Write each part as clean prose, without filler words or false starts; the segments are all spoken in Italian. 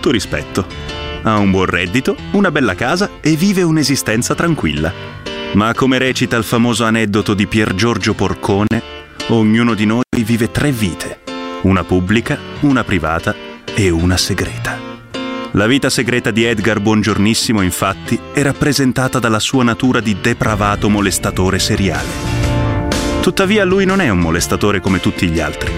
tutto rispetto. Ha un buon reddito, una bella casa e vive un'esistenza tranquilla. Ma come recita il famoso aneddoto di Pier Giorgio Porcone, ognuno di noi vive 3 vite. Una pubblica, una privata e una segreta. La vita segreta di Edgar Buongiornissimo, infatti, è rappresentata dalla sua natura di depravato molestatore seriale. Tuttavia lui non è un molestatore come tutti gli altri.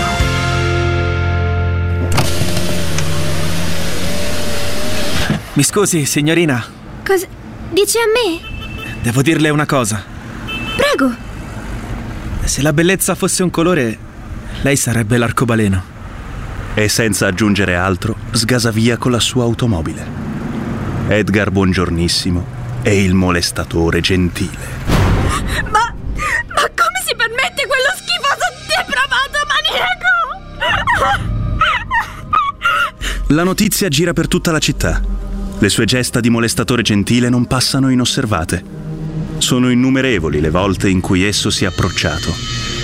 Mi scusi, signorina. Cosa? Dice a me? Devo dirle una cosa. Prego. Se la bellezza fosse un colore, lei sarebbe l'arcobaleno. E senza aggiungere altro, sgasa via con la sua automobile. Edgar Buongiornissimo è il molestatore gentile. Ma come si permette quello schifoso depravato maniaco? La notizia gira per tutta la città. Le sue gesta di molestatore gentile non passano inosservate. Sono innumerevoli le volte in cui esso si è approcciato.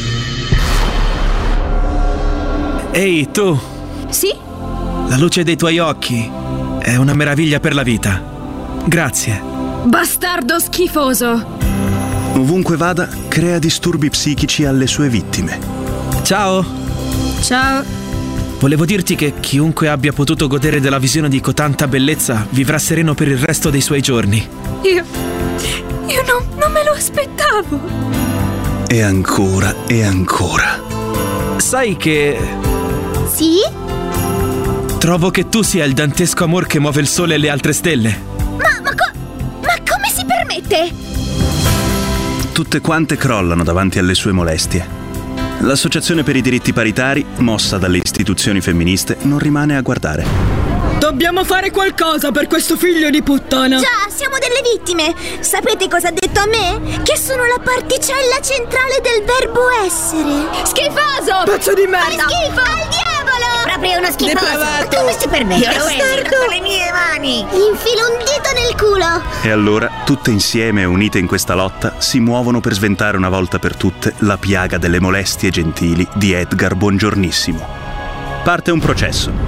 Ehi, tu! Sì? La luce dei tuoi occhi è una meraviglia per la vita. Grazie. Bastardo schifoso! Ovunque vada, crea disturbi psichici alle sue vittime. Ciao! Ciao. Volevo dirti che chiunque abbia potuto godere della visione di cotanta bellezza vivrà sereno per il resto dei suoi giorni. Io non me lo aspettavo. E ancora e ancora. Sai che... Sì? Trovo che tu sia il dantesco amor che muove il sole e le altre stelle. Ma come si permette? Tutte quante crollano davanti alle sue molestie. L'Associazione per i diritti paritari, mossa dalle istituzioni femministe, non rimane a guardare. Dobbiamo fare qualcosa per questo figlio di puttana. Già, siamo delle vittime. Sapete cosa ha detto a me? Che sono la particella centrale del verbo essere. Schifoso! Pezzo di merda! Fai schifo! Al diavolo! Proprio uno schifoso! Depravato! Come si permette? Io lo elimino con le mie mani! Gli infilo un dito nel culo! E allora, tutte insieme e unite in questa lotta, si muovono per sventare una volta per tutte la piaga delle molestie gentili di Edgar Buongiornissimo. Parte un processo.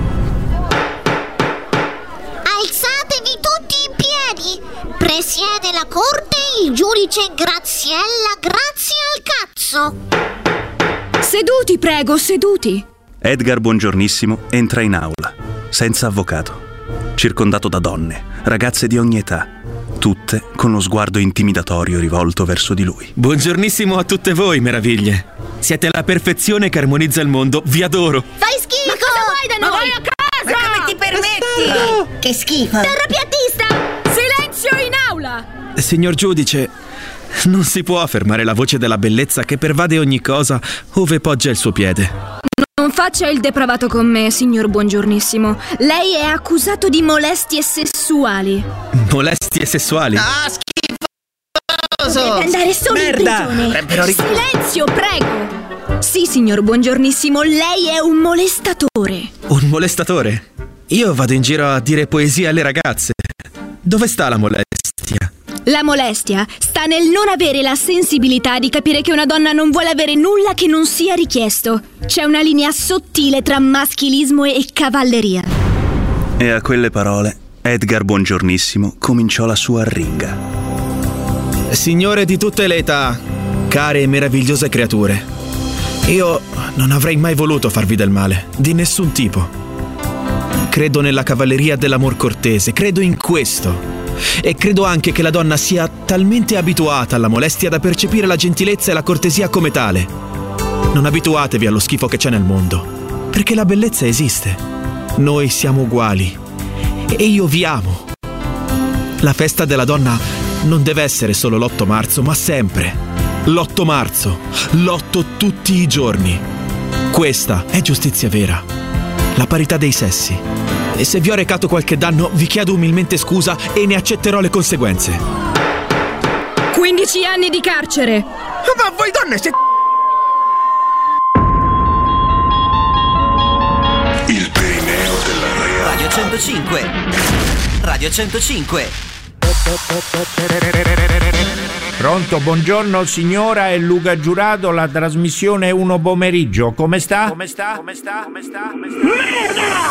Alzatevi tutti in piedi! Presiede la corte il giudice Graziella Grazie al cazzo! Seduti, prego, seduti! Edgar Buongiornissimo entra in aula, senza avvocato, circondato da donne, ragazze di ogni età, tutte con lo sguardo intimidatorio rivolto verso di lui. Buongiornissimo a tutte voi, meraviglie. Siete la perfezione che armonizza il mondo. Vi adoro. Fai schifo! Ma cosa vuoi da noi? Vai a casa! Ma come ti permetti? Che schifo! Terrapiattista! Silenzio in aula! Signor giudice, non si può fermare la voce della bellezza che pervade ogni cosa ove poggia il suo piede. Non faccia il depravato con me, signor Buongiornissimo. Lei è accusato di molestie sessuali. Molestie sessuali? Ah, schifoso! Deve andare solo Merda! in prigione. Silenzio, prego! Sì, signor Buongiornissimo, lei è un molestatore. Un molestatore? Io vado in giro a dire poesie alle ragazze. Dove sta la molestia? La molestia sta nel non avere la sensibilità di capire che una donna non vuole avere nulla che non sia richiesto. C'è una linea sottile tra maschilismo e cavalleria. E a quelle parole, Edgar Buongiornissimo cominciò la sua arringa. Signore di tutte le età, care e meravigliose creature, io non avrei mai voluto farvi del male, di nessun tipo. Credo nella cavalleria dell'amor cortese, credo in questo. E credo anche che la donna sia talmente abituata alla molestia da percepire la gentilezza e la cortesia come tale. Non abituatevi allo schifo che c'è nel mondo, perché la bellezza esiste. Noi siamo uguali e io vi amo. La festa della donna non deve essere solo l'8 marzo, ma sempre l'8 marzo, l'8 tutti i giorni. Questa è giustizia vera, la parità dei sessi. E se vi ho recato qualche danno, vi chiedo umilmente scusa e ne accetterò le conseguenze. 15 anni di carcere. Ma voi donne siete... Il Perineo della Rea. Radio 105. Radio 105. Pronto, buongiorno signora, è Luca Giurato, la trasmissione 1 pomeriggio. Come sta? Come sta? Merda!